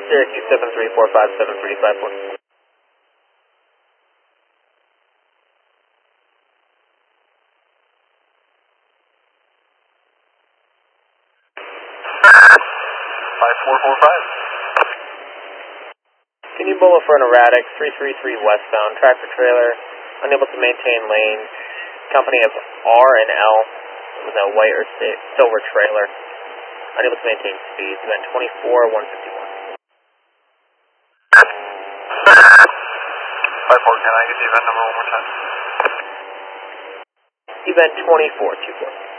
Syracuse 73457354. Can you bullet for an erratic 333 westbound tractor trailer, unable to maintain lanes, company of R and L with a white or silver trailer, unable to maintain speeds, event 24-151. 5-4, can I get the event number one more time? Event 24-24.